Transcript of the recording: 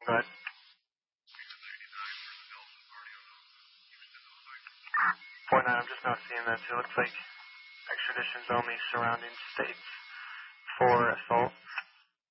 But 4-9, I'm just now seeing that. It looks like extradition's only surrounding states for assault.